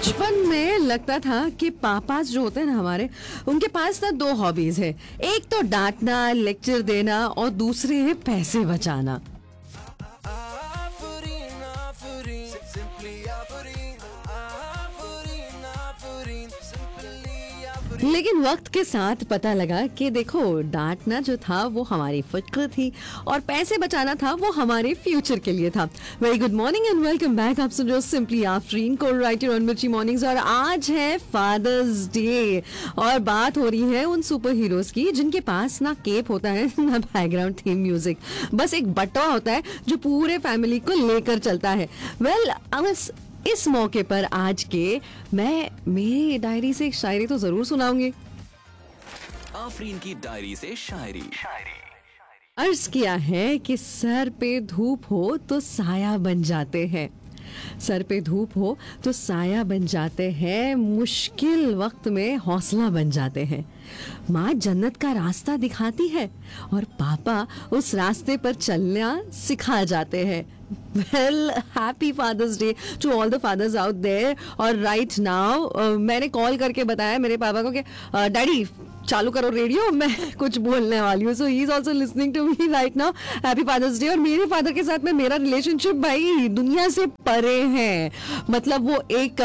बचपन में लगता था कि पापा जो होते हैं ना हमारे, उनके पास ना दो हॉबीज है। एक तो डांटना, लेक्चर देना, और दूसरे है पैसे बचाना। Afureen, Afureen, simply Afureen, Afureen, Afureen, simply Afureen. लेकिन वक्त के साथ पता लगा कि देखो, डांटना जो था वो हमारी फिक्र थी और पैसे बचाना था वो हमारे फ्यूचर के लिए था। Very good morning and welcome back. आप सुन रहे हो सिंपली आफरीन को, राइट ऑन मिर्ची मॉर्निंग्स। और आज है फादर्स डे और बात हो रही है उन सुपर हीरोज की जिनके पास ना केप होता है ना बैकग्राउंड थीम म्यूजिक, बस एक बटवा होता है जो पूरे फैमिली को लेकर चलता है। वेल, इस मौके पर आज के मैं मेरी डायरी से एक शायरी तो जरूर सुनाऊंगी। आफरीन की डायरी से शायरी। अर्ज किया है कि सर पे धूप हो तो साया बन जाते हैं, सर पे धूप हो तो साया बन जाते हैं, मुश्किल वक्त में हौसला बन जाते हैं। माँ जन्नत का रास्ता दिखाती है और पापा उस रास्ते पर चलना सिखा जाते हैं। Well, happy father's day to all the fathers out there. और राइट नाउ मैंने कॉल करके बताया मेरे पापा को कि डैडी चालू करो रेडियो, मैं कुछ बोलने वाली हूँ। सो he is also listening to me right now. Happy father's day. और मेरे फादर के साथ में मेरा रिलेशनशिप भाई दुनिया से परे है। मतलब वो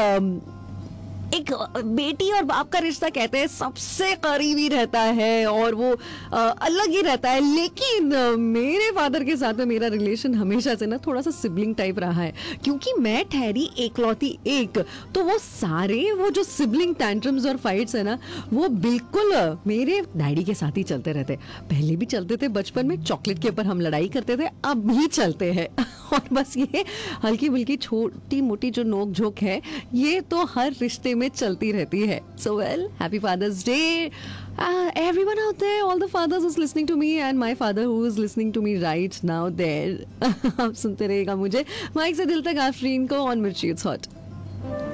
एक बेटी और बाप का रिश्ता कहते हैं सबसे करीबी रहता है और वो अलग ही रहता है। लेकिन मेरे फादर के साथ में मेरा रिलेशन हमेशा से ना थोड़ा सा सिबलिंग टाइप रहा है, क्योंकि मैं ठहरी एकलौती एक, तो वो सारे वो जो सिबलिंग टैंट्रम्स और फाइट्स है ना, वो बिल्कुल मेरे डैडी के साथ ही चलते रहते। पहले भी चलते थे, बचपन में चॉकलेट के ऊपर हम लड़ाई करते थे, अब भी चलते हैं। और बस ये हल्की फुल्की छोटी मोटी जो नोक झोंक है, ये तो हर रिश्ते में चलती रहती है। So well, happy father's day everyone out there, all the fathers who's listening to me and my father who is listening to me right now there. आप सुनते रहिएगा मुझे माइक से दिल तक आफरीन को ऑन मिर्ची इट्स हॉट।